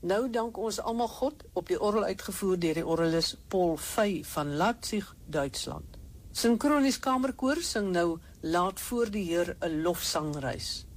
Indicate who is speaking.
Speaker 1: Nou dank ons almal God, op die orgel uitgevoer deur die orgelis Paul Fey van Leipzig, Duitsland. Synkronies Kamerkoor sing nou Laat voor die Heer 'n lofsangreis.